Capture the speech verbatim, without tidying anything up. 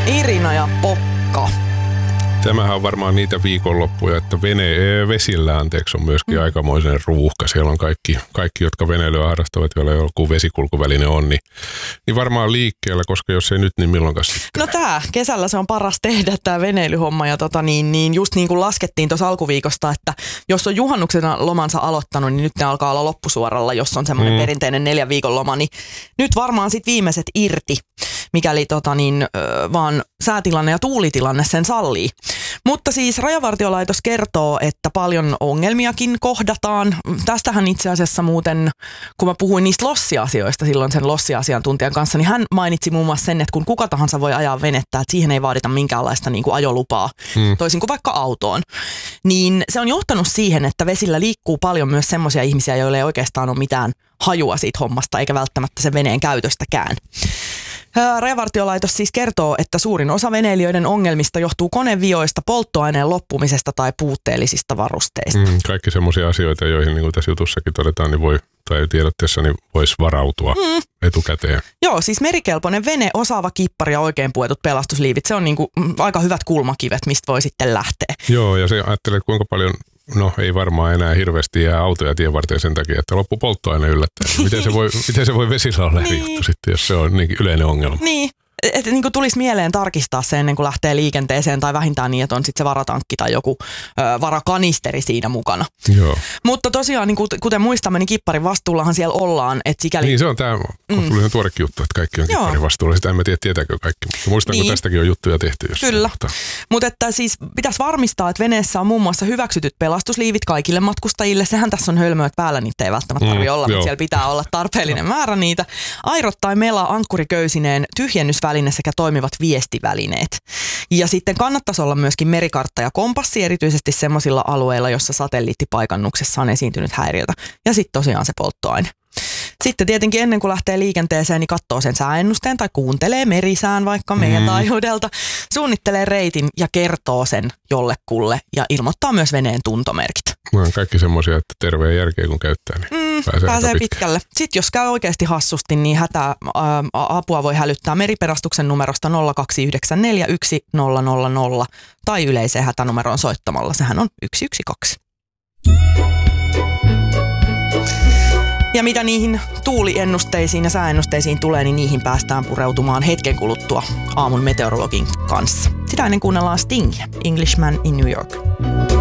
Irina ja Pokka. Tämähän on varmaan niitä viikonloppuja, että vene, vesillä anteeksi on myöskin mm. aikamoisen ruuhka. Siellä on kaikki, kaikki jotka veneilyä harrastavat, joilla joku vesikulkuväline on, niin, niin varmaan liikkeellä, koska jos ei nyt, niin milloinkaan sitten. No tää, kesällä se on paras tehdä tää veneilyhomma ja tota niin, niin just niin kuin laskettiin tuossa alkuviikosta, että jos on juhannuksena lomansa aloittanut, niin nyt ne alkaa olla loppusuoralla, jos on semmoinen mm. perinteinen neljän viikon loma, niin nyt varmaan sit viimeiset irti, mikäli tota niin, vaan säätilanne ja tuulitilanne sen sallii. Mutta siis Rajavartiolaitos kertoo, että paljon ongelmiakin kohdataan. Tästähän itse asiassa muuten, kun mä puhuin niistä lossiasioista silloin sen lossiasiantuntijan kanssa, niin hän mainitsi muun muassa sen, että kun kuka tahansa voi ajaa venettä, että siihen ei vaadita minkäänlaista niin kuin ajolupaa, hmm. toisin kuin vaikka autoon. Niin se on johtanut siihen, että vesillä liikkuu paljon myös semmoisia ihmisiä, joilla ei oikeastaan ole mitään hajua siitä hommasta, eikä välttämättä sen veneen käytöstäkään. Rajavartiolaitos siis kertoo, että suurin osa veneilijöiden ongelmista johtuu konevioista, polttoaineen loppumisesta tai puutteellisista varusteista. Mm, kaikki semmoisia asioita, joihin niin kuin tässä jutussakin todetaan, niin voi, tai tiedotteessa niin voisi varautua mm. etukäteen. Joo, siis merikelpoinen vene, osaava kippari ja oikein puetut pelastusliivit, se on niin kuin aika hyvät kulmakivet, mistä voi sitten lähteä. Joo, ja se ajattelee, kuinka paljon... No ei varmaan enää hirveästi jää autoja tien varten sen takia, että loppu polttoaine yllättäen. Miten se voi, miten se voi vesillä olla niin. juttu sitten, jos se on niin yleinen ongelma? Niin, että niin kuin tulisi mieleen tarkistaa se ennen kuin lähtee liikenteeseen tai vähintään niin, että on sitten se varatankki tai joku ö, varakanisteri siinä mukana. Joo. Mutta tosiaan, niin kuten muistamme, niin kipparin vastuullahan siellä ollaan. Että sikäli... Niin se on tämä kohtuullinen mm. tuorekin juttu, että kaikki on kipparin vastuulla. Sitä en mä tiedä, tietääkö kaikki. Mutta muistan, niin. kun tästäkin on juttuja tehty. Kyllä, mutta että siis pitäisi varmistaa, että veneessä on muun muassa hyväksytyt pelastusliivit kaikille matkustajille. Sehän tässä on hölmöä, että päällä niitä ei välttämättä tarvitse mm, olla, mutta siellä pitää olla tarpeellinen määrä niitä. Airot tai mela ankkuriköysineen, tyhjennysväline sekä toimivat viestivälineet. Ja sitten kannattaisi olla myöskin merikartta ja kompassi, erityisesti semmoisilla alueilla, jossa satelliittipaikannuksessa on esiintynyt häiriötä. Ja sitten tosiaan se polttoaine. Sitten tietenkin ennen kuin lähtee liikenteeseen, niin katsoo sen sääennusteen tai kuuntelee merisään vaikka meidän mm. taajuudelta, suunnittelee reitin ja kertoo sen jollekulle ja ilmoittaa myös veneen tuntomerkit. Nämä on kaikki semmoisia, että terveen järkeä kun käyttää, niin mm, pääsee, pääsee pitkälle. Sitten jos käy oikeasti hassusti, niin hätä, ä, apua voi hälyttää meriperastuksen numerosta nolla kaksi yhdeksän neljä yksi nolla nolla nolla tai yleiseen hätänumeroon soittamalla. Sehän on yksi yksi kaksi. Ja mitä niihin tuuliennusteisiin ja sääennusteisiin tulee, niin niihin päästään pureutumaan hetken kuluttua aamun meteorologin kanssa. Sitä ennen kuunnellaan Sting, Englishman in New York.